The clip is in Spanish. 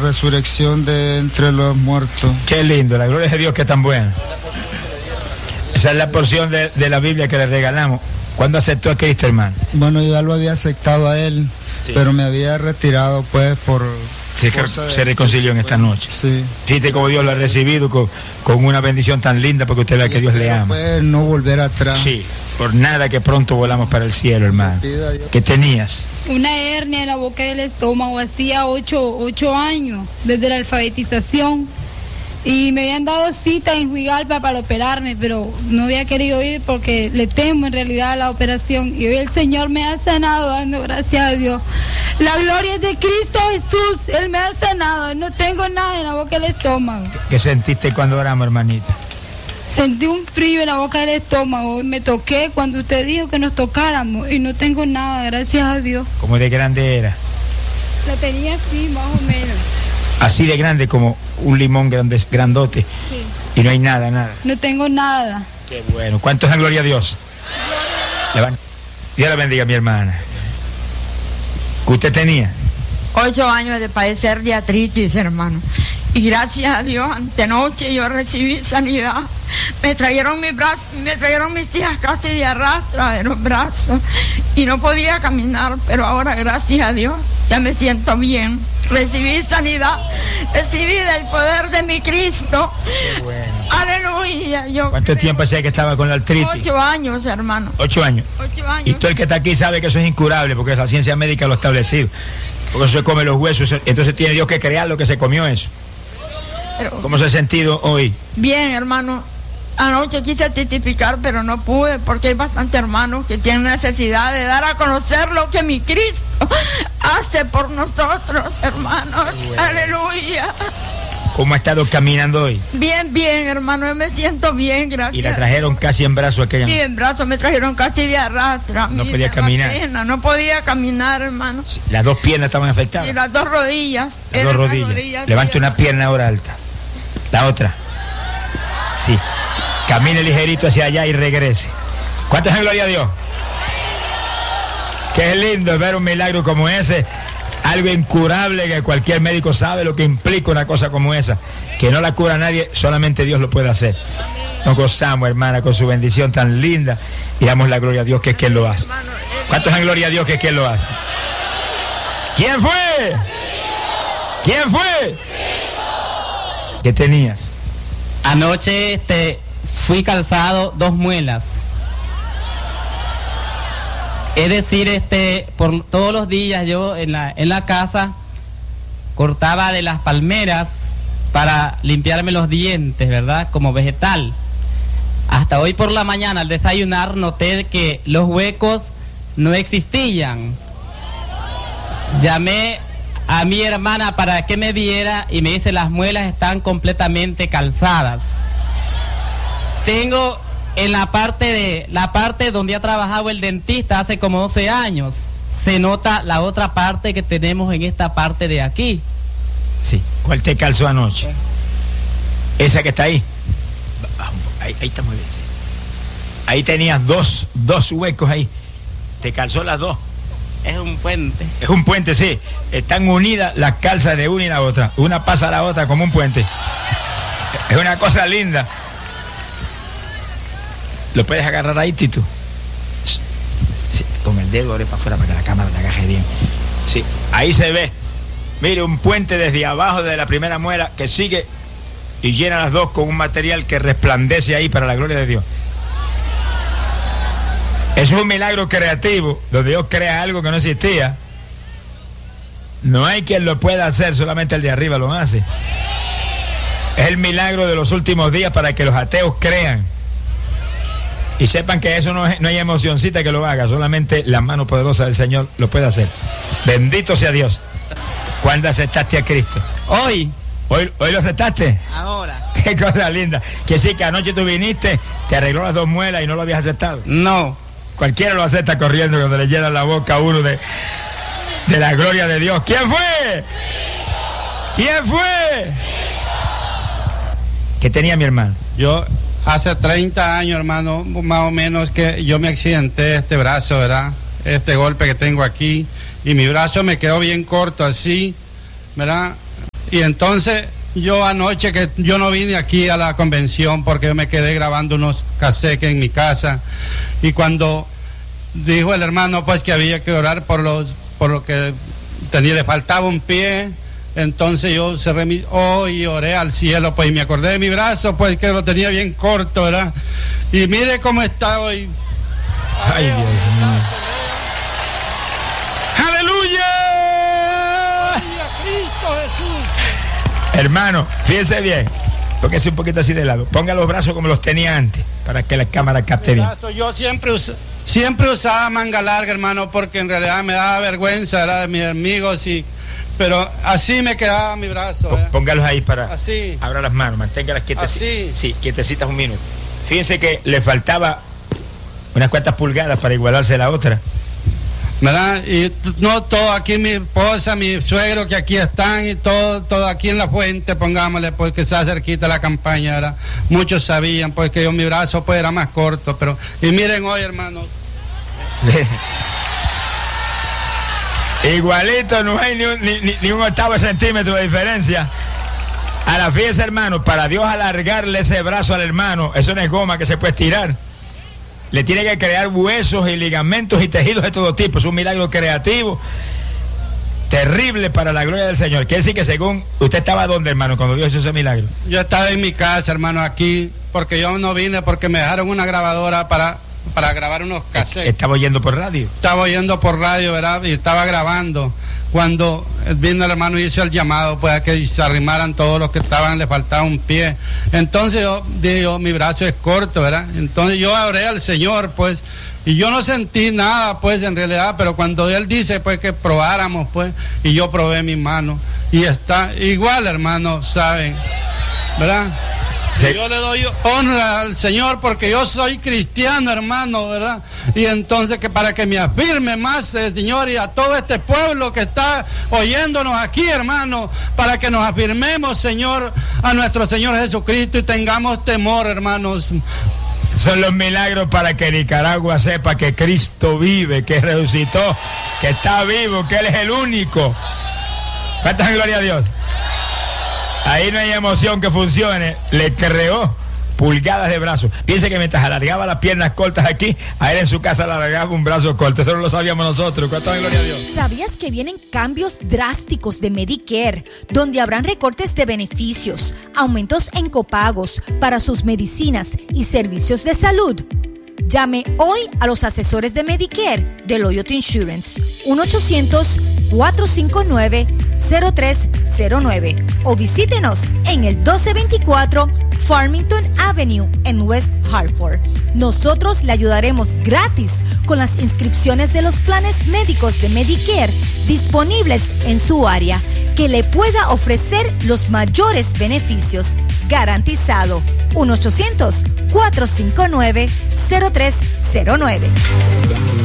resurrección de entre los muertos. Qué lindo, la gloria de Dios que es tan buena. Esa es la porción de la Biblia que le regalamos. ¿Cuándo aceptó a Cristo, hermano? Bueno, yo ya lo había aceptado a él, sí, pero me había retirado pues por... Se reconcilió en esta noche. Sí. Fíjate cómo Dios lo ha recibido con una bendición tan linda, porque usted vea que Dios le ama. Pues no volver atrás. Sí, por nada que pronto volamos para el cielo, hermano. ¿Qué tenías? Una hernia en la boca del estómago, hacía 8 años, desde la alfabetización. Y me habían dado cita en Huigalpa para operarme, pero no había querido ir porque le temo en realidad a la operación. Y hoy el Señor me ha sanado, dando gracias a Dios. La gloria es de Cristo Jesús, Él me ha sanado. No tengo nada en la boca del estómago. ¿Qué sentiste cuando oramos, hermanita? Sentí un frío en la boca del estómago. Me toqué cuando usted dijo que nos tocáramos y no tengo nada, gracias a Dios. ¿Cómo de grande era? La tenía así, más o menos. Así de grande como un limón grandote. Sí. Y no hay nada. No tengo nada. Qué bueno. ¿Cuánto es la gloria a Dios? Dios la bendiga, mi hermana. ¿Qué usted tenía? 8 años de padecer de artritis, hermano. Y gracias a Dios, antenoche yo recibí sanidad. Me trajeron mis hijas casi de arrastra de los brazos. Y no podía caminar, pero ahora gracias a Dios ya me siento bien. Recibí sanidad, recibí del poder de mi Cristo. Bueno. Aleluya. ¿Cuánto tiempo hacía que estaba con la artritis? 8 años, hermano. 8 años. 8 años. Y todo el que está aquí sabe que eso es incurable, porque la ciencia médica lo ha establecido. Porque eso se come los huesos, entonces tiene Dios que crear lo que se comió eso. Pero, ¿cómo se ha sentido hoy? Bien, hermano. Anoche quise testificar, pero no pude, porque hay bastantes hermanos que tienen necesidad de dar a conocer lo que mi Cristo hace por nosotros, hermanos. Bueno. Aleluya. ¿Cómo ha estado caminando hoy? Bien, hermano, yo me siento bien, gracias. ¿Y la trajeron casi en brazo aquella? Sí, en brazo, me trajeron casi de arrastra. No podía caminar. No podía caminar, hermano. Las 2 piernas estaban afectadas. Y las 2 rodillas. Las 2 rodillas. Levante una pierna ahora alta. La otra. Sí. Camine ligerito hacia allá y regrese. ¿Cuánto es en gloria a Dios? Qué lindo ver un milagro como ese. Algo incurable que cualquier médico sabe lo que implica una cosa como esa. Que no la cura nadie, solamente Dios lo puede hacer. Nos gozamos, hermana, con su bendición tan linda y damos la gloria a Dios que es quien lo hace. ¿Cuánto es en gloria a Dios que es quien lo hace? ¿Quién fue? ¿Quién fue? ¿Qué tenías? Anoche fui calzado 2 muelas. Es decir, por todos los días yo en la casa cortaba de las palmeras para limpiarme los dientes, ¿verdad? Como vegetal. Hasta hoy por la mañana al desayunar noté que los huecos no existían. Llamé a mi hermana para que me viera y me dice: las muelas están completamente calzadas. Tengo en la parte donde ha trabajado el dentista hace como 12 años, se nota la otra parte que tenemos en esta parte de aquí. Sí. ¿Cuál te calzó anoche? Esa que está ahí. Ahí está muy bien. Sí. Ahí tenías dos huecos ahí. Te calzó las 2. Es un puente. Es un puente, sí. Están unidas las calzas de una y la otra. Una pasa a la otra como un puente. Es una cosa linda. ¿Lo puedes agarrar ahí, Tito? Sí, con el dedo ahora para afuera para que la cámara te agaje bien. Sí, ahí se ve. Mire, un puente desde abajo de la primera muela que sigue y llena las 2 con un material que resplandece ahí para la gloria de Dios. Eso es un milagro creativo, donde Dios crea algo que no existía. No hay quien lo pueda hacer, solamente el de arriba lo hace. Es el milagro de los últimos días para que los ateos crean y sepan que eso no hay emocioncita que lo haga, solamente la mano poderosa del Señor lo puede hacer. Bendito sea Dios. ¿Cuándo aceptaste a Cristo? Hoy lo aceptaste. Ahora. Qué cosa linda. Que sí, que anoche tú viniste, te arregló las 2 muelas y no lo habías aceptado. No. Cualquiera lo acepta corriendo cuando le llena la boca a uno de la gloria de Dios. ¿Quién fue? ¿Quién fue? ¿Qué tenía mi hermano? Yo hace 30 años, hermano, más o menos, que yo me accidenté este brazo, ¿verdad? Este golpe que tengo aquí, y mi brazo me quedó bien corto así, ¿verdad? Y entonces yo anoche, que yo no vine aquí a la convención porque yo me quedé grabando unos cassettes en mi casa, y cuando dijo el hermano pues que había que orar por lo que le faltaba un pie, entonces yo cerré mis ojos y oré al cielo, pues, y me acordé de mi brazo, pues, que lo tenía bien corto, ¿verdad? Y mire cómo está hoy. Ay, Dios mío. ¡Aleluya! ¡Cristo Jesús! Hermano, fíjense bien, póngase un poquito así de lado, ponga los brazos como los tenía antes, para que la cámara capte bien. Yo siempre usaba manga larga, hermano, porque en realidad me daba vergüenza, ¿verdad?, de mis amigos, pero así me quedaba mi brazo. Póngalos ahí para... Así. Abra las manos, manténgalas quietecitas. Así. Sí, quietecitas un minuto. Fíjense que le faltaba unas cuantas pulgadas para igualarse a la otra, ¿verdad? Y no todo aquí, mi esposa, mi suegro que aquí están, y todo aquí en la fuente, pongámosle, porque está cerquita la campaña, ¿verdad? Muchos sabían pues que mi brazo pues era más corto, pero y miren hoy, hermanos. Igualito, no hay ni un octavo de centímetro de diferencia. A la fiesta, hermano, para Dios alargarle ese brazo al hermano, eso no es goma que se puede estirar. Le tiene que crear huesos y ligamentos y tejidos de todo tipo. Es un milagro creativo, terrible para la gloria del Señor. Quiere decir que según usted estaba donde, hermano, cuando Dios hizo ese milagro. Yo estaba en mi casa, hermano, aquí, porque yo no vine porque me dejaron una grabadora para grabar unos cassettes. Estaba oyendo por radio. Estaba oyendo por radio, ¿verdad? Y estaba grabando. Cuando vino el hermano y hizo el llamado, pues, a que se arrimaran todos los que estaban, le faltaba un pie. Entonces yo dije, mi brazo es corto, ¿verdad? Entonces yo oré al Señor, pues, y yo no sentí nada, pues, en realidad, pero cuando Él dice, pues, que probáramos, pues, y yo probé mi mano, y está igual, hermano, ¿saben? ¿Verdad? Sí. Yo le doy honra al Señor porque yo soy cristiano, hermano, ¿verdad? Y entonces que para que me afirme más, Señor, y a todo este pueblo que está oyéndonos aquí, hermano, para que nos afirmemos, Señor, a nuestro Señor Jesucristo y tengamos temor, hermanos. Son los milagros para que Nicaragua sepa que Cristo vive, que resucitó, que está vivo, que Él es el único. ¿Cuántas gloria a Dios? Ahí no hay emoción que funcione. Le creó pulgadas de brazo. Piense que mientras alargaba las piernas cortas aquí, a él en su casa le alargaba un brazo corto. Eso no lo sabíamos nosotros. ¿Cuántas gloria a Dios? ¿Sabías que vienen cambios drásticos de Medicare, donde habrán recortes de beneficios, aumentos en copagos para sus medicinas y servicios de salud? Llame hoy a los asesores de Medicare de Loyalty Insurance, 1-800-459-0309, o visítenos en el 1224 Farmington Avenue en West Hartford. Nosotros le ayudaremos gratis con las inscripciones de los planes médicos de Medicare disponibles en su área, que le pueda ofrecer los mayores beneficios. Garantizado. 1-800-459-0309.